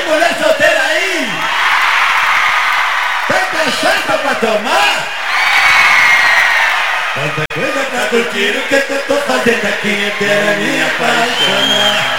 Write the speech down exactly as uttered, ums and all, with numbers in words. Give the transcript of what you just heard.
mulher solteira aí? Tem cachaça pra tomar? Tanta coisa pra curtir, o que que eu tô fazendo aqui? Eu quero me apaixonar.